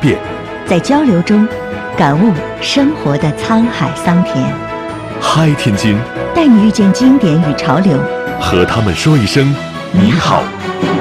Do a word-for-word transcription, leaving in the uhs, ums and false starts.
变， 在交流中感悟生活的沧海桑田。 嗨天津， 带你遇见经典与潮流， 和他们说一声你好。